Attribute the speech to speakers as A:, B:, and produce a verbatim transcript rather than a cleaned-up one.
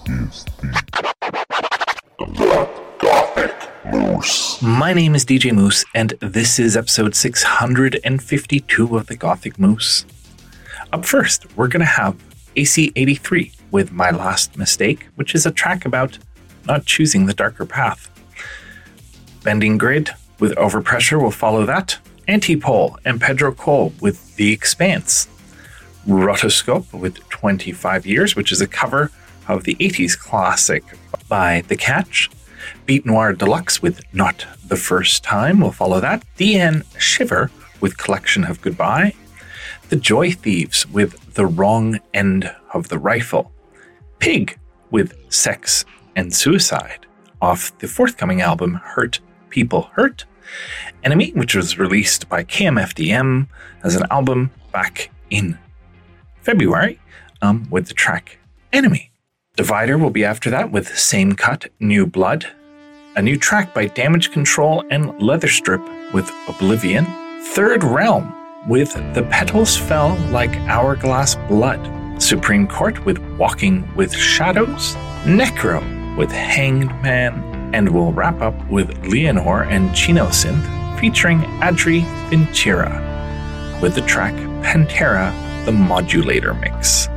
A: is the Gothic Moose.
B: My name is D J Moose, and this is episode six hundred fifty-two of the Gothic Moose. Up first, we're going to have A C eighty-three with My Last Mistake, which is a track about not choosing the darker path. Bending Grid with Overpressure will follow that. Antipole and Pedro Cole with The Expanse. Rotoscope with twenty-five years, which is a cover of the eighties classic by The Catch. Beat Noir Deluxe with Not the First Time will follow that. D N Shiver with Collection of Goodbye. The Joy Thieves with The Wrong End of the Rifle. Pig with Sex and Suicide off the forthcoming album Hurt People Hurt. Enemy, which was released by K M F D M as an album back in February um, with the track Enemy. Divider will be after that with Same Cut, New Blood. A new track by Damage Control and Leatherstrip with Oblivion. Third Realm with The Petals Fell Like Hourglass Blood. Supreme Court with Walking with Shadows. Necro with Hanged Man. And we'll wrap up with Leonore and Chino Synth featuring Adri Ventura with the track Pantera, the Modulator Mix.